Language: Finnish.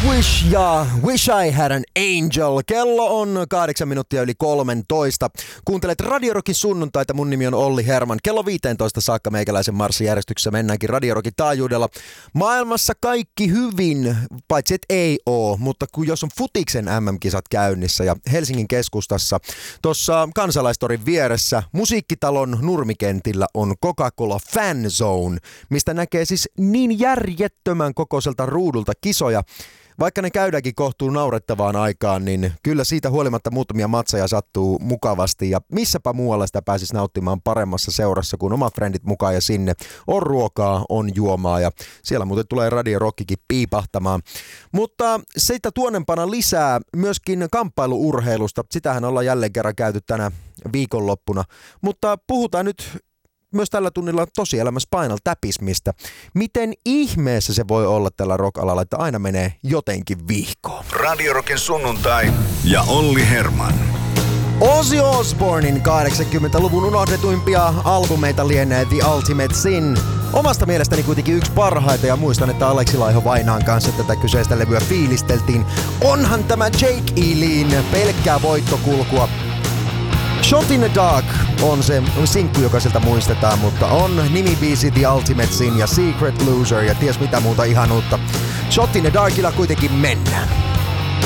Nightwish ja Wish I Had an Angel. Kello on 8 minuuttia yli 13. Kuuntelet Radio Rockin sunnuntaita. Mun nimi on Olli Herman. Kello 15 saakka meikäläisen marssijärjestyksessä mennäänkin Radio Rockin taajuudella. Maailmassa kaikki hyvin, paitsi et ei oo, mutta jos on futiksen MM-kisat käynnissä ja Helsingin keskustassa, tuossa Kansalaistorin vieressä Musiikkitalon nurmikentillä on Coca-Cola Fan Zone, mistä näkee siis niin järjettömän kokoiselta ruudulta kisoja. Vaikka ne käydäänkin kohtuun naurettavaan aikaan, niin kyllä siitä huolimatta muutamia matseja sattuu mukavasti. Ja missäpä muualla sitä pääsisi nauttimaan paremmassa seurassa, kun omat frendit mukaan ja sinne. On ruokaa, on juomaa ja siellä muuten tulee Radio Rockikin piipahtamaan. Mutta siitä tuonnempana lisää myöskin kamppailuurheilusta. Sitähän ollaan jälleen kerran käyty tänä viikonloppuna. Mutta puhutaan nyt myös tällä tunnilla tosielämä Spinal Tapismista. Miten ihmeessä se voi olla tällä rock-alalla, että aina menee jotenkin vihkoon? Radio Rockin sunnuntai ja Olli Herman. Ozzy Osbournein 80-luvun unohdetuimpia albumeita lienee The Ultimate Sin. Omasta mielestäni kuitenkin yksi parhaita ja muistan, että Aleksi Laiho Vainaan kanssa tätä kyseistä levyä fiilisteltiin. Onhan tämä Jake E. Leen pelkkää voittokulkua. Shot in the Dark on se sinkku, joka sieltä muistetaan, mutta on nimibiisi The Ultimate Sin ja Secret Loser ja ties mitä muuta ihanuutta. Shot in the Darkilla kuitenkin mennään.